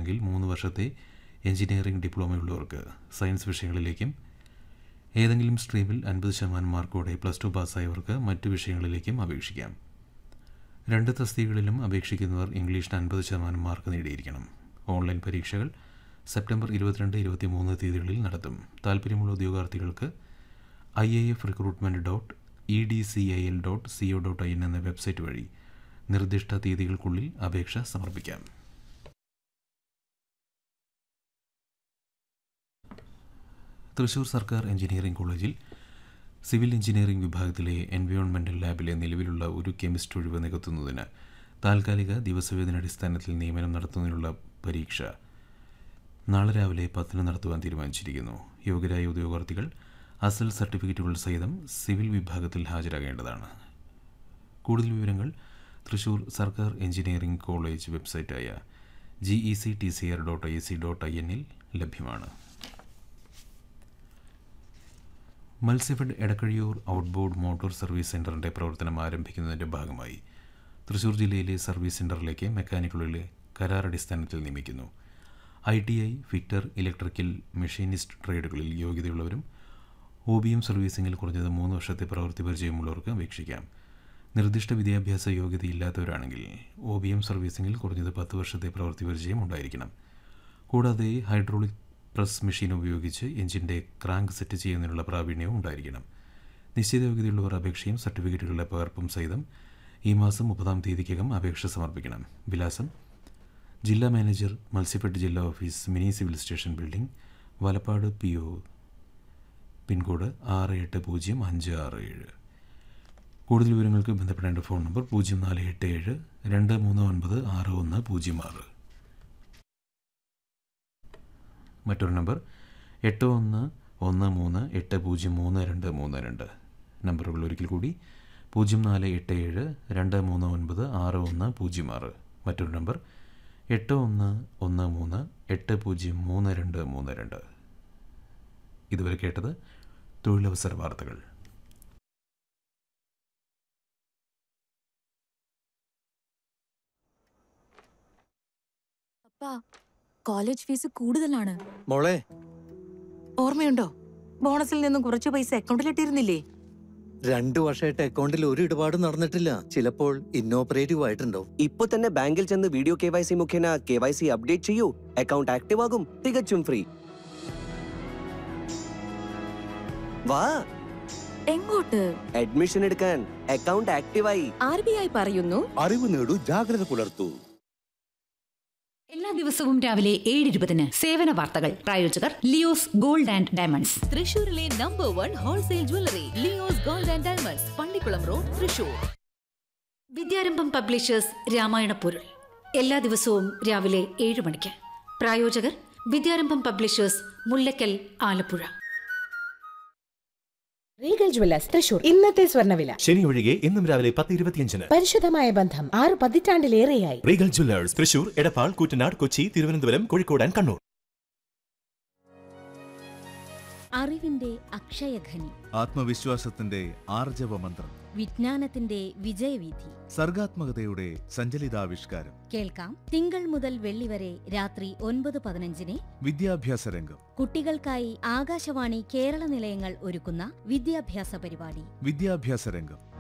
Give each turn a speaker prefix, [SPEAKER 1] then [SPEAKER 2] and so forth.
[SPEAKER 1] അല്ലെങ്കിൽ 3 വർഷത്തെ engineering ഡിപ്ലോമയുള്ളവർക്ക് science വിഷയങ്ങളിലേക്കും ഏതെങ്കിലും സ്ട്രീമിൽ 50% മാർക്കോടെ +2 പാസ്സായവർക്ക് മറ്റു വിഷയങ്ങളിലേക്കും അപേക്ഷിക്കാം. 2 തസ്തികകളിലും അപേക്ഷിക്കുന്നവർ ഇംഗ്ലീഷിന് 50% മാർക്ക് നേടിയിരിക്കണം. ഓൺലൈൻ പരീക്ഷകൾ സെപ്റ്റംബർ 22-23 തീയതികളിൽ നടത്തും. താൽപ്പര്യമുള്ള ഉദ്യോഗാർത്ഥികൾക്ക് iif.recruitment.edcil.co.in എന്ന വെബ്സൈറ്റ് വഴി നിർദ്ദിഷ്ട തീയതികൾക്കുള്ളിൽ അപേക്ഷ സമർപ്പിക്കാം. തൃശൂർ സർക്കാർ എഞ്ചിനീയറിംഗ് കോളേജിൽ സിവിൽ എഞ്ചിനീയറിംഗ് വിഭാഗത്തിലെ എൻവയോൺമെൻ്റൽ ലാബിലെ നിലവിലുള്ള ഒരു കെമിസ്റ്റ് ഒഴിവ് നികത്തുന്നതിന് താൽക്കാലിക ദിവസവേതനാടിസ്ഥാനത്തിൽ നിയമനം നടത്തുന്നതിനുള്ള പരീക്ഷ നാളെ രാവിലെ 10 നടത്തുവാൻ തീരുമാനിച്ചിരിക്കുന്നു. യോഗ്യരായ ഉദ്യോഗാർത്ഥികൾ അസൽ സർട്ടിഫിക്കറ്റുകൾ സഹിതം സിവിൽ വിഭാഗത്തിൽ ഹാജരാകേണ്ടതാണ്. കൂടുതൽ വിവരങ്ങൾ തൃശൂർ സർക്കാർ എഞ്ചിനീയറിംഗ് കോളേജ് വെബ്സൈറ്റായ gectcr.ac.in ലഭ്യമാണ്. Matsyafed Edakkazhiyur outboard motor service സെൻ്ററിൻ്റെ പ്രവർത്തനം ആരംഭിക്കുന്നതിൻ്റെ ഭാഗമായി തൃശൂർ ജില്ലയിലെ സർവീസ് സെൻ്ററിലേക്ക് മെക്കാനിക്കുകളിലെ കരാറടിസ്ഥാനത്തിൽ നിയമിക്കുന്നു. ITI, fitter, electrical, machinist ട്രേഡുകളിൽ യോഗ്യതയുള്ളവരും OBM സർവീസിംഗിൽ കുറഞ്ഞത് 3 വർഷത്തെ പ്രവൃത്തി പരിചയമുള്ളവർക്ക് അപേക്ഷിക്കാം. നിർദ്ദിഷ്ട വിദ്യാഭ്യാസ യോഗ്യതയില്ലാത്തവരാണെങ്കിൽ OBM സർവീസിംഗിൽ കുറഞ്ഞത് 10 വർഷത്തെ പ്രവൃത്തി പരിചയം ഉണ്ടായിരിക്കണം. കൂടാതെ ഹൈഡ്രോളിക് പ്രസ് മെഷീൻ ഉപയോഗിച്ച് എഞ്ചിൻ്റെ ക്രാങ്ക് സെറ്റ് ചെയ്യുന്നതിനുള്ള പ്രാവീണ്യവും ഉണ്ടായിരിക്കണം. നിശ്ചിത യോഗ്യതയുള്ളവർ അപേക്ഷയും സർട്ടിഫിക്കറ്റുകളുടെ പകർപ്പും സഹിതം ഈ മാസം 30 തീയതിക്കകം അപേക്ഷ സമർപ്പിക്കണം. വിലാസം: ജില്ലാ മാനേജർ, മത്സ്യഫെഡ് ജില്ലാ office, mini civil station building, Valappad PO, pincode 680567. കൂടുതൽ വിവരങ്ങൾക്ക് ബന്ധപ്പെടേണ്ട ഫോൺ നമ്പർ 0487 239 6106. മറ്റൊരു നമ്പർ 8113803232. നമ്പറുകൾ ഒരിക്കൽ കൂടി 0487 239 6106. മറ്റൊരു നമ്പർ 8113803232. ഇതുവരെ കേട്ടത് തൊഴിലവസര വാർത്തകൾ.
[SPEAKER 2] കോളേജ് ഫീസ് കൂടുതലാണ്
[SPEAKER 3] മോളെ.
[SPEAKER 4] ഓർമ്മയുണ്ടോ? ബോണസിൽ നിന്നും കുറച്ച് പൈസ അക്കൗണ്ടിലിട്ടിരുന്നില്ലേ?
[SPEAKER 3] 2 വർഷമായിട്ട് അക്കൗണ്ടിൽ ഒരു ഇടപാടും നടന്നിട്ടില്ല. ചിലപ്പോൾ ഇന്നോപ്പറേറ്റീവ് ആയിട്ടുണ്ടോ?
[SPEAKER 5] ഇപ്പൊ തന്നെ ബാങ്കിൽ ചെന്ന് വീഡിയോ KYC മുഖേന KYC അപ്ഡേറ്റ് ചെയ്യൂ. അക്കൗണ്ട് ആക്റ്റീവ് ആകും, തികച്ചും ഫ്രീ. വാ.
[SPEAKER 2] എങ്ങോട്ട്?
[SPEAKER 5] അഡ്മിഷൻ എടുക്കാൻ. അക്കൗണ്ട് ആക്റ്റീവായി.
[SPEAKER 2] RBI പറയുന്നു,
[SPEAKER 6] അറിവ് നേടൂ, ജാഗ്രത പുലർത്തൂ.
[SPEAKER 7] എല്ലാ ദിവസവും രാവിലെ 7:20 സേവന വാർത്തകൾ. പ്രായോജകർ ലിയോസ് ഗോൾഡ് ആൻഡ് ഡയമണ്ട്സ്,
[SPEAKER 8] തൃശൂരിലെ number 1 wholesale jewellery Leo's gold and diamonds, Pallikkulam road, Thrissur.
[SPEAKER 7] Vidyarambham publishers Ramayana പൊരുൾ എല്ലാ ദിവസവും രാവിലെ 7 മണിക്ക്. പ്രായോജകർ വിദ്യാരംഭം publishers, Mullakkal, Alappuzha.
[SPEAKER 9] Regal Jewellers Thrissur. ഇന്നത്തെ സ്വർണ്ണവില
[SPEAKER 10] ശനി ഒഴികെ ഇന്നും രാവിലെ 10:25.
[SPEAKER 9] പരിശുദ്ധമായ ബന്ധം 6 പതിറ്റാണ്ടിലേറെയായി.
[SPEAKER 10] Regal Jewellers Thrissur, Edappal, Koottanad, Kochi, Thiruvananthapuram, Kozhikode and Kannur.
[SPEAKER 8] അറിവിന്റെ അക്ഷയഖനി,
[SPEAKER 6] ആത്മവിശ്വാസത്തിന്റെ ആർജവ മന്ത്രം,
[SPEAKER 8] വിജ്ഞാനത്തിന്റെ വിജയവീഥി,
[SPEAKER 6] സർഗാത്മകതയുടെ സഞ്ചലിതാവിഷ്കാരം.
[SPEAKER 8] കേൾക്കാം തിങ്കൾ മുതൽ വെള്ളി വരെ രാത്രി 9:15
[SPEAKER 6] വിദ്യാഭ്യാസ രംഗം.
[SPEAKER 8] കുട്ടികൾക്കായി ആകാശവാണി കേരള നിലയങ്ങൾ ഒരുക്കുന്ന വിദ്യാഭ്യാസ പരിപാടി
[SPEAKER 6] വിദ്യാഭ്യാസ രംഗം